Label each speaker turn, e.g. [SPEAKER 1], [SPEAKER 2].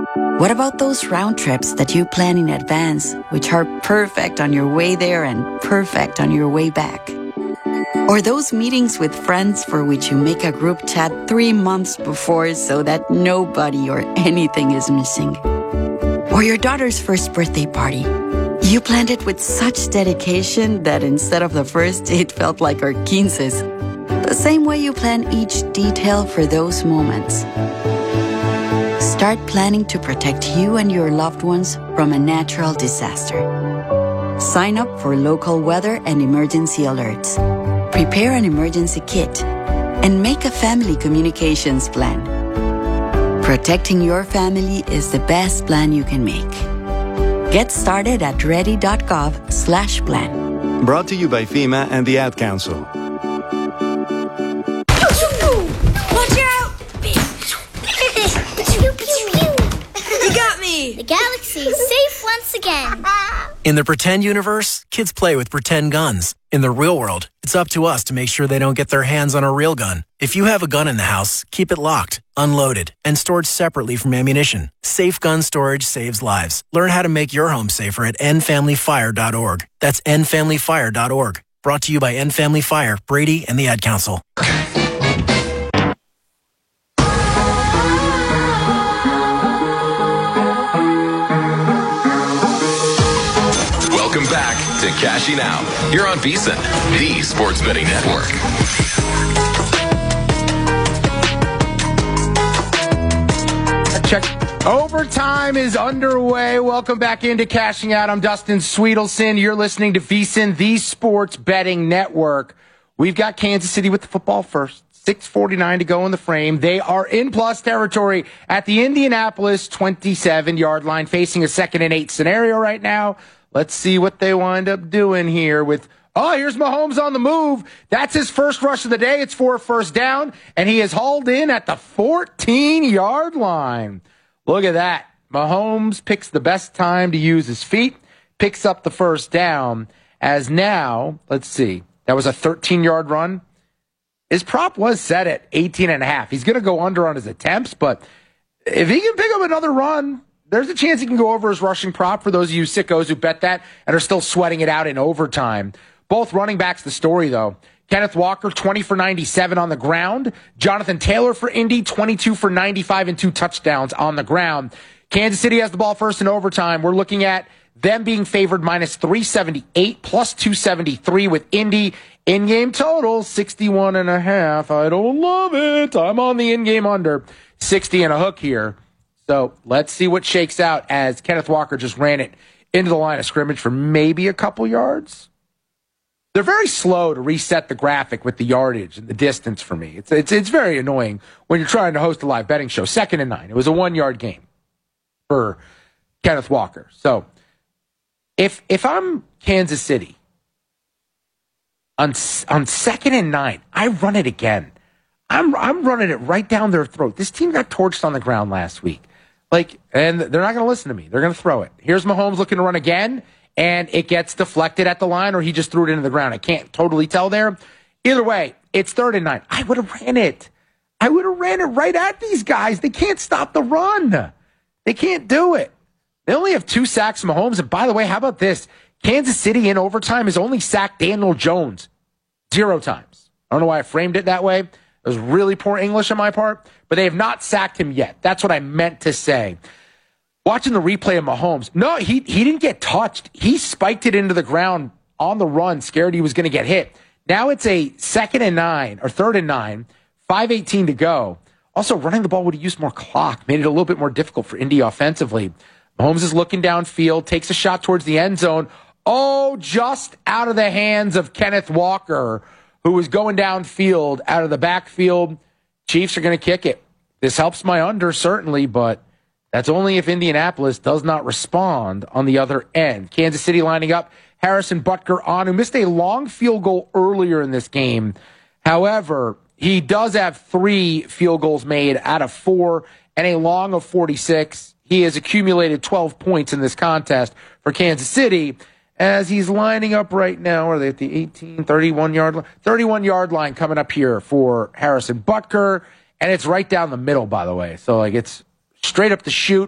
[SPEAKER 1] What about those round trips that you plan in advance, which are perfect on your way there and perfect on your way back? Or those meetings with friends for which you make a group chat 3 months before so that nobody or anything is missing? Or your daughter's first birthday party. You planned it with such dedication that instead of the first, it felt like our 15s. The same way you plan each detail for those moments. Start planning to protect you and your loved ones from a natural disaster. Sign up for local weather and emergency alerts. Prepare an emergency kit and make a family communications plan. Protecting your family is the best plan you can make. Get started at ready.gov/plan.
[SPEAKER 2] Brought to you by FEMA and the Ad Council.
[SPEAKER 3] Watch out! You got me!
[SPEAKER 4] The galaxy is safe once again.
[SPEAKER 5] In the pretend universe, kids play with pretend guns. In the real world, it's up to us to make sure they don't get their hands on a real gun. If you have a gun in the house, keep it locked, unloaded, and stored separately from ammunition. Safe gun storage saves lives. Learn how to make your home safer at endfamilyfire.org. That's endfamilyfire.org. Brought to you by End Family Fire, Brady, and the Ad Council.
[SPEAKER 6] Welcome back to Cashing Out. You're on VSiN, the sports betting network.
[SPEAKER 7] Check. Overtime is underway. Welcome back into Cashing Out. I'm Dustin Sweetelson. You're listening to VSiN, the sports betting network. We've got Kansas City with the football first. 6:49 to go in the frame. They are in plus territory at the Indianapolis 27-yard line, facing a 2nd and 8 scenario right now. Let's see what they wind up doing here with, here's Mahomes on the move. That's his first rush of the day. It's for a first down, and he is hauled in at the 14-yard line. Look at that. Mahomes picks the best time to use his feet, picks up the first down, as now, let's see, that was a 13-yard run. His prop was set at 18.5. He's going to go under on his attempts, but if he can pick up another run, there's a chance he can go over his rushing prop for those of you sickos who bet that and are still sweating it out in overtime. Both running backs the story, though. Kenneth Walker, 20 for 97 on the ground. Jonathan Taylor for Indy, 22 for 95 and 2 touchdowns on the ground. Kansas City has the ball first in overtime. We're looking at them being favored minus 378, plus 273 with Indy. In-game total, 61.5. I don't love it. I'm on the in-game under. 60 and a hook here. So let's see what shakes out as Kenneth Walker just ran it into the line of scrimmage for maybe a couple yards. They're very slow to reset the graphic with the yardage and the distance for me. It's very annoying when you're trying to host a live betting show. 2nd and 9. It was a 1-yard game for Kenneth Walker. So if I'm Kansas City on 2nd and 9, I run it again. I'm running it right down their throat. This team got torched on the ground last week. And they're not going to listen to me. They're going to throw it. Here's Mahomes looking to run again, and it gets deflected at the line, or he just threw it into the ground. I can't totally tell there. Either way, it's 3rd and 9. I would have ran it. I would have ran it right at these guys. They can't stop the run. They can't do it. They only have 2 sacks from Mahomes. And by the way, how about this? Kansas City in overtime has only sacked Daniel Jones 0 times. I don't know why I framed it that way. It was really poor English on my part, but they have not sacked him yet. That's what I meant to say. Watching the replay of Mahomes, no, he didn't get touched. He spiked it into the ground on the run, scared he was going to get hit. Now it's a 2nd and 9, or 3rd and 9, 5:18 to go. Also, running the ball would have used more clock, made it a little bit more difficult for Indy offensively. Mahomes is looking downfield, takes a shot towards the end zone. Oh, just out of the hands of Kenneth Walker, who was going downfield out of the backfield. Chiefs are going to kick it. This helps my under, certainly, but that's only if Indianapolis does not respond on the other end. Kansas City lining up. Harrison Butker on, who missed a long field goal earlier in this game. However, he does have 3 field goals made out of 4 and a long of 46. He has accumulated 12 points in this contest for Kansas City. As he's lining up right now, are they at the 18, 31-yard line? 31-yard line coming up here for Harrison Butker, and it's right down the middle, by the way. So, it's straight up the chute.